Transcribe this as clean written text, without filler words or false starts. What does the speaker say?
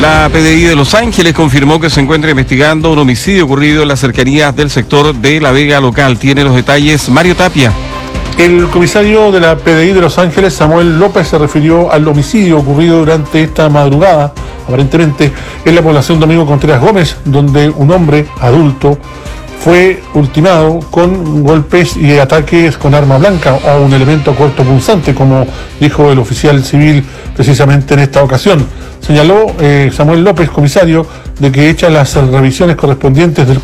La PDI de Los Ángeles confirmó que se encuentra investigando un homicidio ocurrido en las cercanías del sector de La Vega local. Tiene los detalles Mario Tapia. El comisario de la PDI de Los Ángeles, Samuel López, se refirió al homicidio ocurrido durante esta madrugada, aparentemente en la población Domingo Contreras Gómez, donde un hombre adulto fue ultimado con golpes y ataques con arma blanca o un elemento cortopunzante, como dijo el oficial civil precisamente en esta ocasión. Señaló Samuel López, comisario, de que hecha las revisiones correspondientes del